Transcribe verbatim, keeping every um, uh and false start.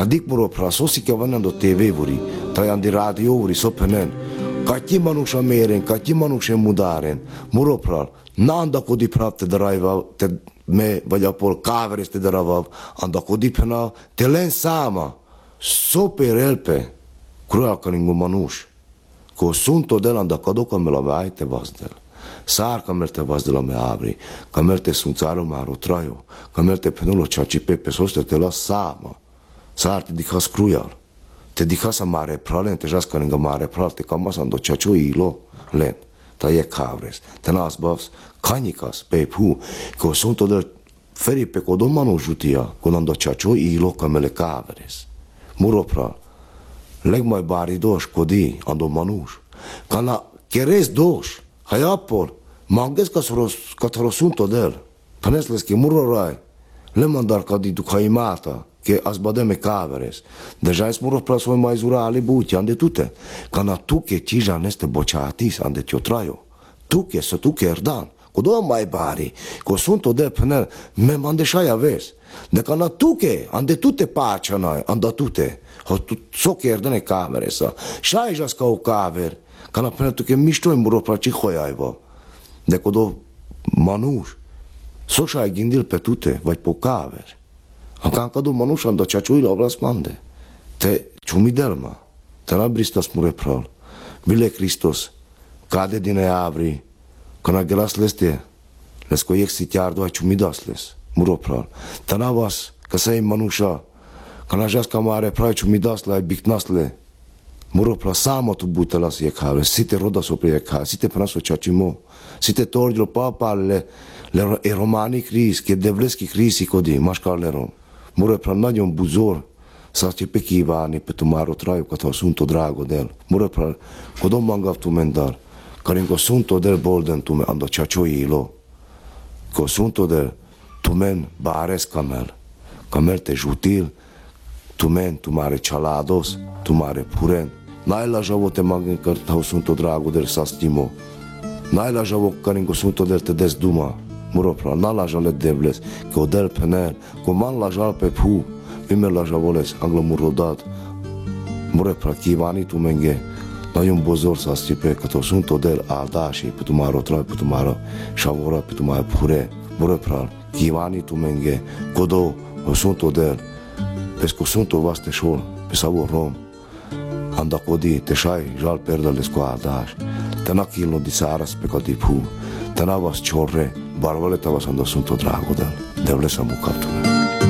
Kadik muro prasosi ke vanan do T V vuri, tayan di radio vuri sopenen. Kati manusha meren, kati manusha mudaren, muro pral. Nanda kodi prapte daraiva te me valjapol kaveres te daravav, anda kodi pena te len sama. Super elpe, kruja kaningu manush. Ko sunto del anda kadoka me la vaite vazdel. Sar kamer te vazdela me abri, kamer te sunțaro maro trajo, kamer te penulo čači pepe soste te la sama. Sar te dikas krujal, te dikas a mare pralen, te jas kaninga mare pral, te kamas ando čačo ilo len. Ta je kavres, te nas bavs kanikas pe pu, ko sunto del feri pe kodon manu jutia, kon ando čačo ilo kamele kavres. Muro pral, leg mai bari doš kodi ando manuš, kana keres doš, Hayapol, manges ka soros ka trosunto del. Panesles ke murorai. Le mandar ka di dukaimata ke asbademe kaveres. Deja es muro praso mai zura ale buti ande tute. Kana tu ke tija neste bociatis ande tiotraio. Tu ke so tu ke erdan. Kodo mai bari. Ko sunto del penel me mandeshai aves. De kana tu ke ande tute pacha noi anda tute. Ho tu so ke erdane kaveresa. Shai jas ka u kaver. Kana penel tu ke miștoi muro praci hoiaiva. De kodo manuș. So shai gindil pe tute, vai po kaver. Akan kado manuș anda ceaciui la oblasmande. Te ciumidelma. Te la bristas mure pral. Bile Christos. Cade din avri. Kana gelas leste. Les ko yek sitiardo ai ciumidasles. Muro pral. Te na vas, că sei manușa. Kana jas kamare prai ciumidasle ai bicnasle. Muro pral samo tu bute las je kave, site roda sopra je kave, site praso čačimo, site torđilo papale, le e romani kris, ke devleski krisi kodi, maškar le rom. Muro pral nadjom buzor, sa će peki Ivani, pe tu maro traju, kato sunto drago del. Muro pral, kodom mangav tu mendar, karin ko sunto del bolden tu me, ando čačo ilo. Ko sunto del, tu men bares kamel, kamel te jutil, tu men, tu mare čalados, tu mare puren. Najlažavo te magin kar tau sunto drago del sa stimo. Najlažavo karin ko sunto del te des duma. Muro pral, nalažale devles, ko del penel, ko man lažal pe pu, vime lažavoles, anglo murodat. Muro pral, ki Ivani tu menge, najum bozor sa stipe, kato sunto del aldaši, pe tu maro traj, pe tu maro šavora, pe tu maro pure. Muro pral, ki Ivani tu menge, kodo, o sunto del, pesco sunto vaste šol, pe savo rom. Anda kodi te shai jal perdale squadash. Te na kilno di saras pe kodi pu. Te na vas chorre, barvale ta vas ando sunto drago del. Devle samu kaptu.